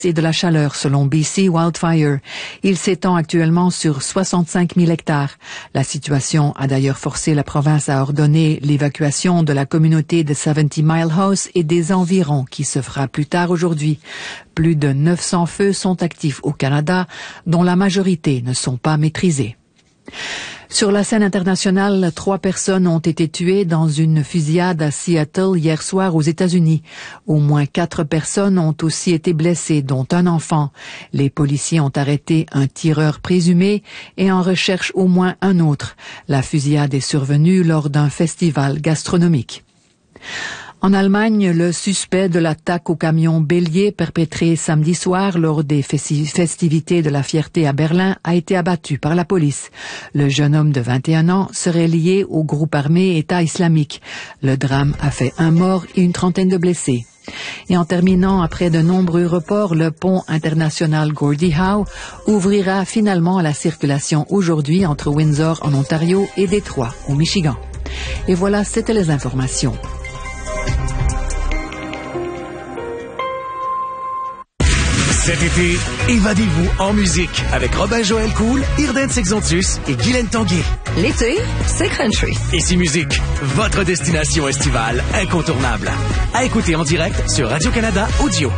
et de la chaleur selon BC Wildfire. Il s'étend actuellement sur 65 000 hectares. La situation a d'ailleurs forcé la province à ordonner l'évacuation de la communauté de 70 Mile House et des environs qui se fera plus tard aujourd'hui. Plus de 900 feux sont actifs au Canada, dont la majorité ne sont pas maîtrisés. Sur la scène internationale, 3 personnes ont été tuées dans une fusillade à Seattle hier soir aux États-Unis. Au moins 4 personnes ont aussi été blessées, dont un enfant. Les policiers ont arrêté un tireur présumé et en recherchent au moins un autre. La fusillade est survenue lors d'un festival gastronomique. En Allemagne, le suspect de l'attaque au camion bélier perpétré samedi soir lors des festivités de la fierté à Berlin a été abattu par la police. Le jeune homme de 21 ans serait lié au groupe armé État islamique. Le drame a fait 1 mort et une trentaine de blessés. Et en terminant, après de nombreux reports, le pont international Gordie Howe ouvrira finalement à la circulation aujourd'hui entre Windsor en Ontario et Détroit au Michigan. Et voilà, c'était les informations. Cet été, évadez-vous en musique avec Robin Joël Cool, Irden Sexontus et Guylaine Tanguay. L'été, c'est country. Ici Musique, votre destination estivale incontournable. À écouter en direct sur Radio-Canada Audio.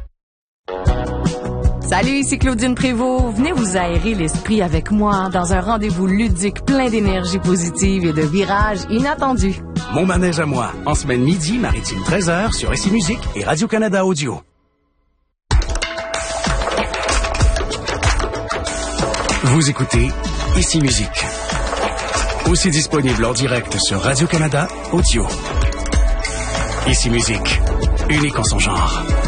Salut, ici Claudine Prévost. Venez vous aérer l'esprit avec moi dans un rendez-vous ludique plein d'énergie positive et de virages inattendus. Mon manège à moi, en semaine midi, maritime 13h sur Ici Musique et Radio-Canada Audio. Vous écoutez Ici Musique. Aussi disponible en direct sur Radio-Canada Audio. Ici Musique, unique en son genre.